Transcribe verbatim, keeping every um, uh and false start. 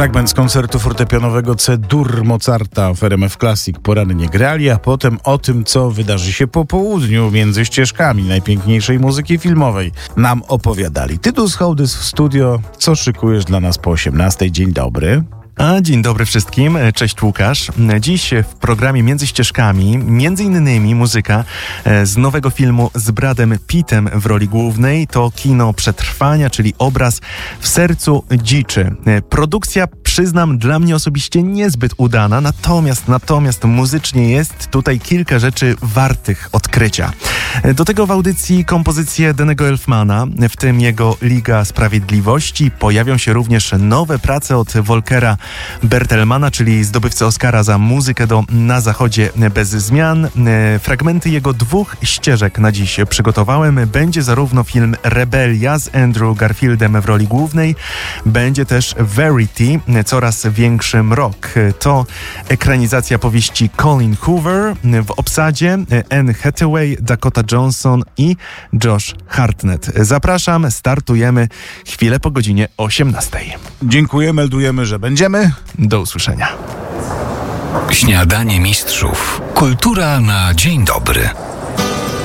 Fragment z koncertu fortepianowego C-dur Mozarta w R M F Classic porannie grali, a potem o tym, co wydarzy się po południu między ścieżkami najpiękniejszej muzyki filmowej, nam opowiadali. Tytus Hołdys w studio. Co szykujesz dla nas po osiemnastej? Dzień dobry. A, dzień dobry wszystkim, cześć Łukasz. Dziś w programie Między ścieżkami między innymi muzyka z nowego filmu z Bradem Pittem w roli głównej. To kino przetrwania, czyli obraz w sercu dziczy. Produkcja, przyznam, dla mnie osobiście niezbyt udana, natomiast, natomiast muzycznie jest tutaj kilka rzeczy wartych odkrycia. Do tego w audycji kompozycje Dennego Elfmana, w tym jego Liga Sprawiedliwości. Pojawią się również nowe prace od Volkera Bertelmana, czyli zdobywcy Oscara za muzykę do Na Zachodzie bez zmian. Fragmenty jego dwóch ścieżek na dziś przygotowałem. Będzie zarówno film Rebelia z Andrew Garfieldem w roli głównej, będzie też Verity, coraz większy mrok. To ekranizacja powieści Colin Hoover, w obsadzie Anne Hathaway, Dakota Johnson i Josh Hartnett. Zapraszam, startujemy chwilę po godzinie osiemnastej. Dziękuję, meldujemy, że będziemy. Do usłyszenia. Śniadanie mistrzów. Kultura na dzień dobry.